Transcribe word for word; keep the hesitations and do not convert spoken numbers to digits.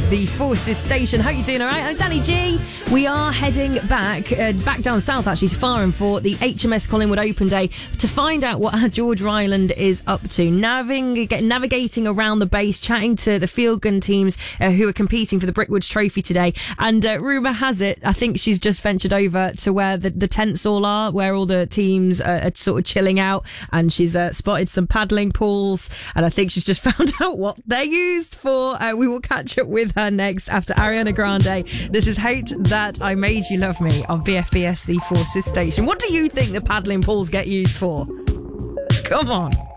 the Forces Station. Hope you're doing all right. I'm Danny G. We are heading back, uh, back down south actually to Fareham for the H M S Collingwood Open Day to find out what George Ryland is up to. Navig- navigating around the base, chatting to the field gun teams uh, who are competing for the Brickwoods Trophy today. And uh, rumour has it, I think she's just ventured over to where the, the tents all are, where all the teams uh, are sort of chilling out. And she's uh, spotted some paddling pools. And I think she's just found out what they're used for. Uh, we will catch up with her next after Ariana Grande. This is Hate That I Made You Love Me on B F B S, the Forces Station. What do you think the paddling pools get used for? Come on.